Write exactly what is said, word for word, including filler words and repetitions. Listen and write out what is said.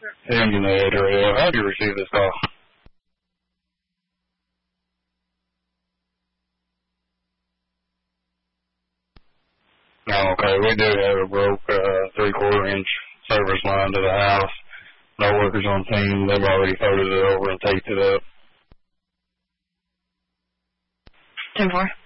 Emulator, yeah. How did you receive this call? Oh, okay. We do have a broke uh, three-quarter inch service line to the house. No workers on scene. They've already photoed it over and taped it up. ten four.